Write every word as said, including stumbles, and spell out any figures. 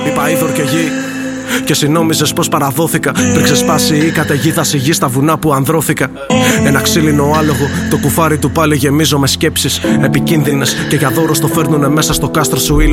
Είπα είδωρ και γη. Και εσύ νόμιζες πως παραδόθηκα. Πριν ξεσπάσει η καταιγίδα στη γη στα βουνά που ανδρώθηκα. Ένα ξύλινο άλογο, το κουφάρι του πάλι γεμίζω με σκέψεις επικίνδυνες. Και για δώρο στο φέρνουνε μέσα στο κάστρο σου.